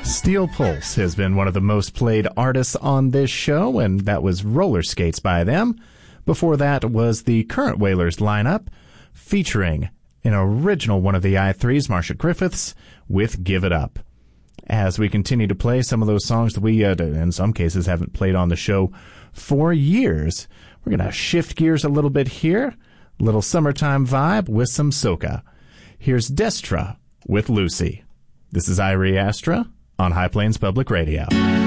Steel Pulse has been one of the most played artists on this show, and that was Roller Skates by them. Before that was the current Wailers lineup, featuring an original one of the i3s, Marcia Griffiths, with Give It Up. As we continue to play some of those songs that we, in some cases, haven't played on the show for years, we're going to shift gears a little bit here, little summertime vibe with some soca. Here's Destra with Lucy. This is Irie Astra on High Plains Public Radio.